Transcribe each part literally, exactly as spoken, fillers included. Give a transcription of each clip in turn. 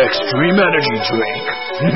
Extreme Energy Drink.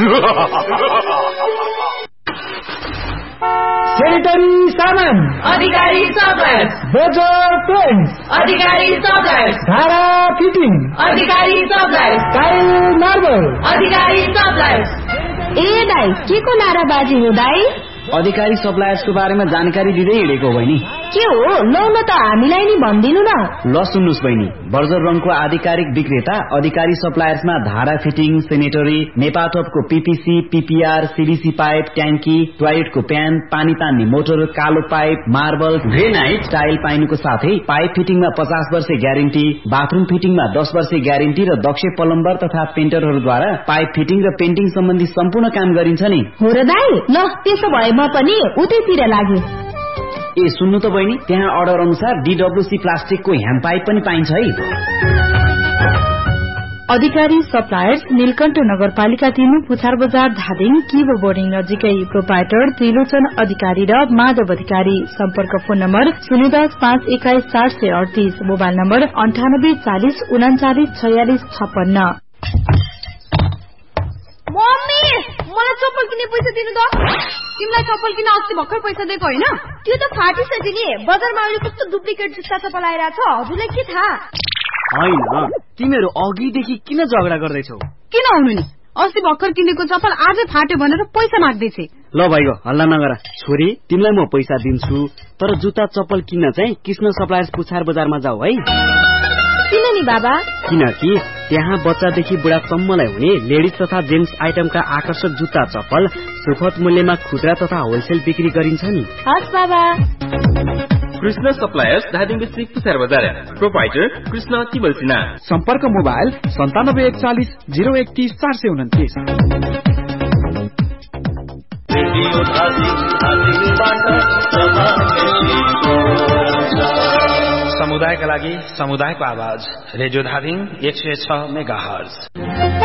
Sanitary सामान अधिकारी suppliers, बजार paints अधिकारी suppliers, धारा फिटिङ अधिकारी सप्लायर्स, टाइल मार्बल अधिकारी suppliers. ए दाइ के को नाराबाजी हो दाइ? अधिकारी सप्लायर्सको बारेमा जानकारी दिँदै हिँडेको बहिनी। के हो लौ न त हामीलाई नि भन्दिनु न। ल सुन्नुस् बहिनी, बर्जर रङको आधिकारिक विक्रेता अधिकारी सप्लायर्समा धारा fitting, sanitary, नेपाटपको PPC, PPR, CBC pipe, ट्याङ्की, टोयलेटको प्यान, पानी तान्ने मोटर, कालो पाइप, मार्बल, ग्रेनाइट, टाइल पाइनुको साथै पाइप फिटिङमा पचास वर्ष ग्यारेन्टी, बाथरूम फिटिङमा दस वर्ष ग्यारेन्टी र दक्ष प्लम्बर तथा पेन्टरहरूद्वारा पाइप फिटिङ र पेन्टिङ सम्बन्धी सम्पूर्ण काम गरिन्छ नि। हो र दाइ, ल त्यसो भए म पनि उतैतिर लागे। ए सुन्नु त बहिनी, त्यहाँ अर्डर अनुसार डीडब्ल्यूसी प्लास्टिकको ह्यान्ड पाइप पनि पाइन्छ है। अधिकारी सप्लायर्स, नीलकण्ठ नगरपालिका तीन, पुछार बजार, धादिङ, किबो बोर्डिङ नजिकै। प्रोपाइटर त्रिलोचन अधिकारी र माधव अधिकारी। सम्पर्क फोन नम्बर शून्य दस पाँच एक्काइस चार सय अडतीस, मोबाइल नम्बर अन्ठानब्बे चालिस उनाचालिस छयालिस छप्पन्न। मम्मी, मलाई चप्पल किन्ने पैसा दिनु त। तिमीलाई चप्पल किन्न अस्ति भर्खर पैसा दिएको होइन? त्यो त फाटिसक्यो नि। बजारमा अहिले कस्तो डुप्लिकेट जुत्ता चप्पल आइरहेछ, हजुरलाई के थाहा? होइन, तिमीहरू अघिदेखि किन झगडा गर्दैछौ? किन हुनु नि, अस्ति भर्खर किनेको चप्पल आजै फाट्यो भनेर पैसा माग्दैछे। ल भाइको हल्ला नगर। छोरी, तिमीलाई म पैसा दिन्छु, तर जुत्ता चप्पल किन्न चाहिँ कृष्ण सप्लायर्स पुछार बजारमा जाऊ है। किन नि बाबा? किनकि त्यहाँ बच्चादेखि बुढासम्मलाई हुने लेडिज तथा जेन्ट्स आइटमका आकर्षक जुत्ता चप्पल सुपथ मूल्यमा खुद्रा तथा होलसेल बिक्री गरिन्छ नि। हस् बाबा। कृष्ण सप्लायर्स, धादिङ डिस्ट्रिक्ट, पुछार बजार। प्रोपाइटर कृष्ण तिमल सिन्हा। सम्पर्क मोबाइल सन्तानब्बे एकचालिस जिरो एकतीस चार सय उन्तिस। समुदायका लागि समुदायको आवाज, रेडियो धादिङ एक सय छ मेगा हर्ज।